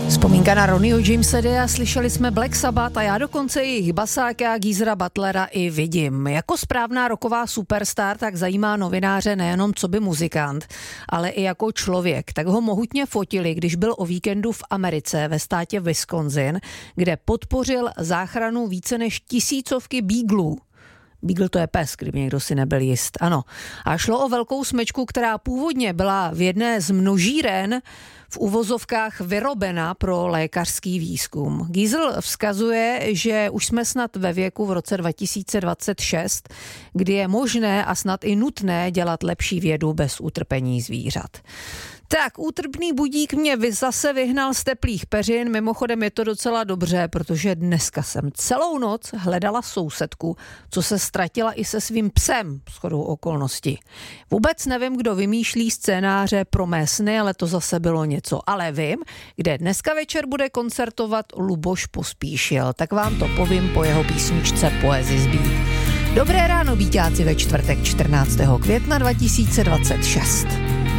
Vzpomínka na Ronnieho Jamese a slyšeli jsme Black Sabbath a já dokonce jejich basáka Geezera Butlera i vidím. Jako správná rocková superstar tak zajímá novináře nejenom coby muzikant, ale i jako člověk. Tak ho mohutně fotili, když byl o víkendu v Americe ve státě Wisconsin, kde podpořil záchranu více než 1000 beaglů. Beagle to je pes, kdyby někdo si nebyl jist. Ano. A šlo o velkou smečku, která původně byla v jedné z množíren v uvozovkách vyrobena pro lékařský výzkum. Giesel vzkazuje, že už jsme snad ve věku v roce 2026, kdy je možné a snad i nutné dělat lepší vědu bez utrpení zvířat. Tak, útrpný budík mě zase vyhnal z teplých peřin, mimochodem je to docela dobře, protože dneska jsem celou noc hledala sousedku, co se ztratila i se svým psem, shodou okolností. Vůbec nevím, kdo vymýšlí scénáře pro mé sny, ale to zase bylo něco. Ale vím, kde dneska večer bude koncertovat Luboš Pospíšil, tak vám to povím po jeho písničce Poezii zbýt. Dobré ráno, víťáci, ve čtvrtek 14. května 2026.